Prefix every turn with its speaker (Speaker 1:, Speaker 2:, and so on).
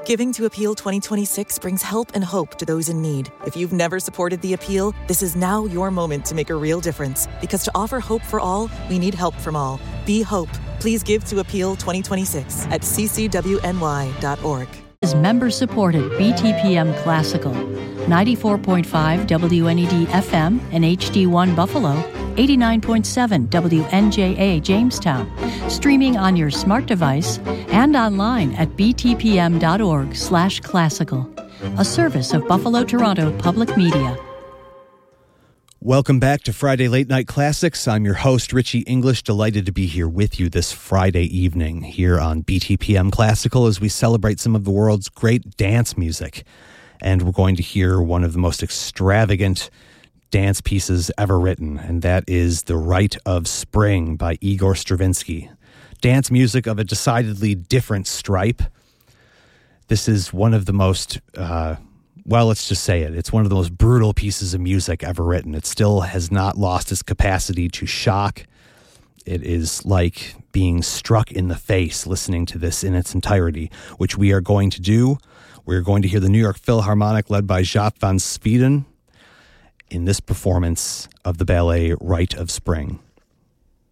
Speaker 1: Giving to Appeal 2026 brings help and hope to those in need. If you've never supported the Appeal, this is now your moment to make a real difference. Because to offer hope for all, we need help from all. Be hope. Please give to Appeal 2026 at ccwny.org.
Speaker 2: Is member-supported BTPM Classical, 94.5 WNED FM and HD1 Buffalo, 89.7 WNJA Jamestown, streaming on your smart device and online at btpm.org/classical, a service of Buffalo Toronto Public Media.
Speaker 3: Welcome back to Friday Late Night Classics. I'm your host, Richie English, delighted to be here with you this Friday evening here on BTPM Classical as we celebrate some of the world's great dance music. And we're going to hear one of the most extravagant dance pieces ever written, and that is The Rite of Spring by Igor Stravinsky. Dance music of a decidedly different stripe. This is one of the most, let's just say it. It's one of the most brutal pieces of music ever written. It still has not lost its capacity to shock. It is like being struck in the face listening to this in its entirety, which we are going to do. We're going to hear the New York Philharmonic led by Jaap van Zweden in this performance of the ballet Rite of Spring.